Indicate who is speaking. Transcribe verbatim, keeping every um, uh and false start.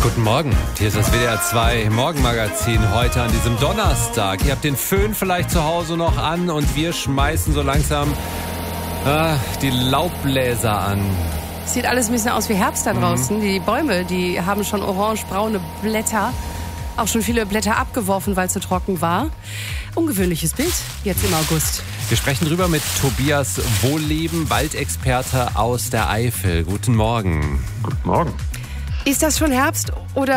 Speaker 1: Guten Morgen, hier ist das W D R zwei Morgenmagazin heute an diesem Donnerstag. Ihr habt den Föhn vielleicht zu Hause noch an und wir schmeißen so langsam äh, die Laubbläser an.
Speaker 2: Sieht alles ein bisschen aus wie Herbst da draußen. Mhm. Die Bäume, die haben schon orange-braune Blätter. Auch schon viele Blätter abgeworfen, weil es so trocken war. Ungewöhnliches Bild jetzt im August.
Speaker 1: Wir sprechen drüber mit Tobias Wohlleben, Waldexperte aus der Eifel. Guten Morgen.
Speaker 3: Guten Morgen.
Speaker 2: Ist das schon Herbst oder